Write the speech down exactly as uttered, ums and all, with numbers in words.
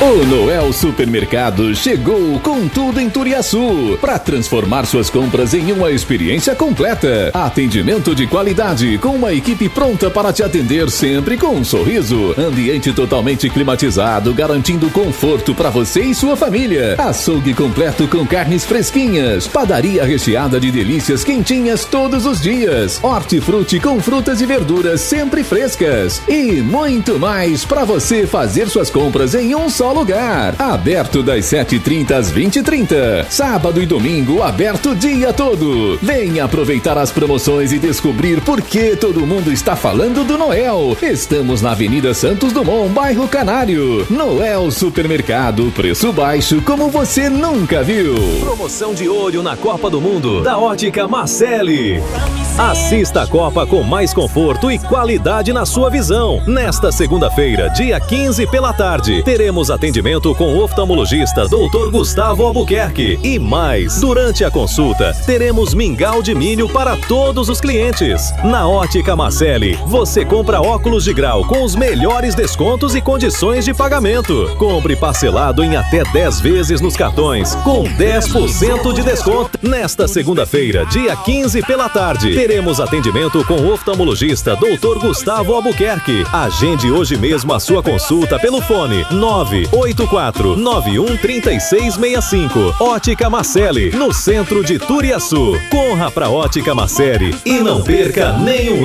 O Noel Supermercado chegou com tudo em Turiaçu para transformar suas compras em uma experiência completa. Atendimento de qualidade com uma equipe pronta para te atender sempre com um sorriso. Ambiente totalmente climatizado, garantindo conforto para você e sua família. Açougue completo com carnes fresquinhas. Padaria recheada de delícias quentinhas todos os dias. Hortifruti com frutas e verduras sempre frescas. E muito mais para você fazer suas compras em um só lugar. Aberto das sete e trinta às vinte e trinta. Sábado e domingo aberto o dia todo. Venha aproveitar as promoções e descobrir por que todo mundo está falando do Noel. Estamos na Avenida Santos Dumont, bairro Canário. Noel Supermercado, preço baixo como você nunca viu. Promoção de olho na Copa do Mundo da Ótica Marcelli. Assista a Copa com mais conforto e qualidade na sua visão. Nesta segunda-feira, dia quinze pela tarde, teremos atendimento com o oftalmologista doutor Gustavo Albuquerque. E mais, durante a consulta, teremos mingau de milho para todos os clientes. Na Ótica Marcelli, você compra óculos de grau com os melhores descontos e condições de pagamento. Compre parcelado em até dez vezes nos cartões, com dez por cento de desconto. Nesta segunda-feira, dia quinze pela tarde, teremos atendimento com o oftalmologista doutor Gustavo Albuquerque. Agende hoje mesmo a sua consulta pelo fone nove oito quatro nove um três seis seis cinco. Ótica Marcelli, no centro de Turiaçu. Corra pra Ótica Marcelli e não perca nenhum